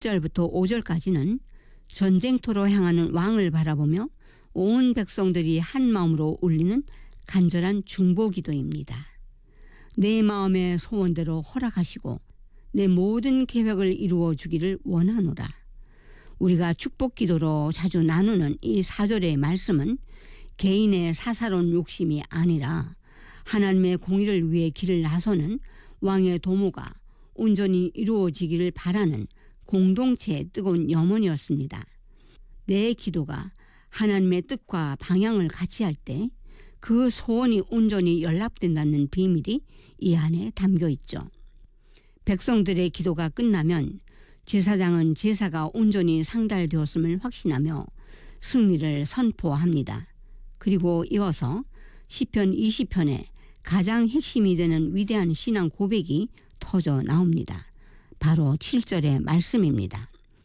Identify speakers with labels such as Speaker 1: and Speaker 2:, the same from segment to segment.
Speaker 1: 1절부터 5절까지는 전쟁터로 향하는 왕을 바라보며 온 백성들이 한 마음으로 울리는 간절한 중보기도입니다. 내 마음의 소원대로 허락하시고 내 모든 계획을 이루어 주기를 원하노라. 우리가 축복기도로 자주 나누는 이 4절의 말씀은 개인의 사사로운 욕심이 아니라 하나님의 공의를 위해 길을 나서는 왕의 도모가 온전히 이루어지기를 바라는 공동체의 뜨거운 염원이었습니다. 내 기도가 하나님의 뜻과 방향을 같이 할 때 그 소원이 온전히 연락된다는 비밀이 이 안에 담겨 있죠. 백성들의 기도가 끝나면 제사장은 제사가 온전히 상달되었음을 확신하며 승리를 선포합니다. 그리고 이어서 시편 20편에 가장 핵심이 되는 위대한 신앙 고백이 터져 나옵니다. 바로 7절의 말씀입니다.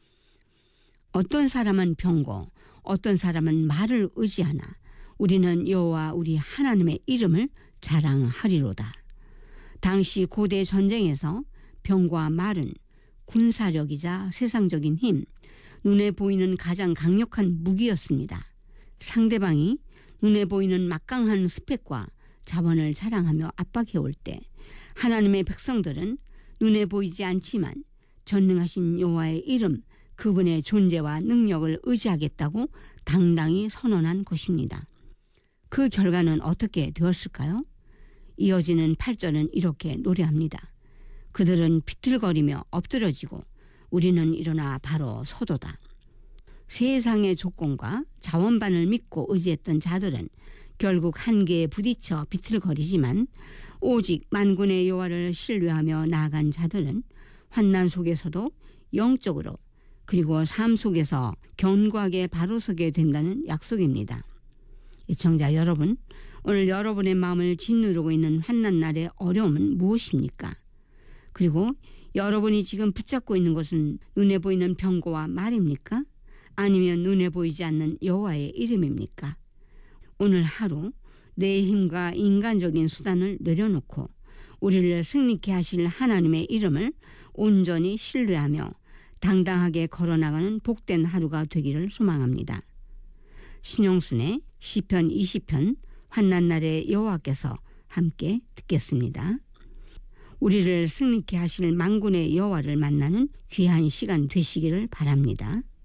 Speaker 1: 어떤 사람은 병고 어떤 사람은 말을 의지하나 우리는 여호와 우리 하나님의 이름을 자랑하리로다. 당시 고대 전쟁에서 병과 말은 군사력이자 세상적인 힘, 눈에 보이는 가장 강력한 무기였습니다. 상대방이 눈에 보이는 막강한 스펙과 자원을 자랑하며 압박해올 때 하나님의 백성들은 눈에 보이지 않지만 전능하신 여호와의 이름, 그분의 존재와 능력을 의지하겠다고 당당히 선언한 것입니다. 그 결과는 어떻게 되었을까요? 이어지는 8절은 이렇게 노래합니다. 그들은 비틀거리며 엎드러지고 우리는 일어나 바로 서도다. 세상의 조건과 자원반을 믿고 의지했던 자들은 결국 한계에 부딪혀 비틀거리지만 오직 만군의 여호와를 신뢰하며 나아간 자들은 환난 속에서도 영적으로 그리고 삶 속에서 견고하게 바로 서게 된다는 약속입니다. 시청자 여러분, 오늘 여러분의 마음을 짓누르고 있는 환난날의 어려움은 무엇입니까? 그리고 여러분이 지금 붙잡고 있는 것은 눈에 보이는 병고와 말입니까? 아니면 눈에 보이지 않는 여호와의 이름입니까? 오늘 하루 내 힘과 인간적인 수단을 내려놓고 우리를 승리케 하실 하나님의 이름을 온전히 신뢰하며 당당하게 걸어나가는 복된 하루가 되기를 소망합니다. 신용순의 시편 20편 환난날의 여호와께서 함께 듣겠습니다. 우리를 승리케 하실 만군의 여호와를 만나는 귀한 시간 되시기를 바랍니다.